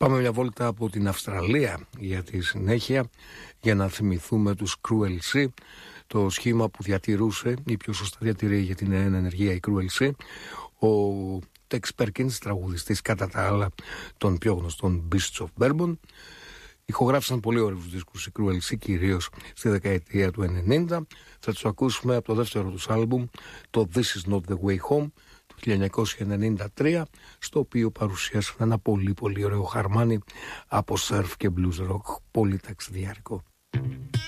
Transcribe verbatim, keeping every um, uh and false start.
Πάμε μια βόλτα από την Αυστραλία για τη συνέχεια, για να θυμηθούμε τους Cruel Sea, το σχήμα που διατηρούσε ή πιο σωστά διατηρεί για την ενεργεία η Cruel Sea, ο Tex Perkins, τραγουδιστής κατά τα άλλα των πιο γνωστών Beasts of Bourbon. Ηχογράφησαν πολύ ωραίους δίσκους οι Cruel Sea, κυρίως στη δεκαετία του ενενήντα. Θα τους ακούσουμε από το δεύτερο τους άλμπουμ, το This Is Not The Way Home, του χίλια εννιακόσια ενενήντα τρία, στο οποίο παρουσίασαν ένα πολύ πολύ ωραίο χαρμάνι από surf και blues rock, πολύ ταξιδιάρικο.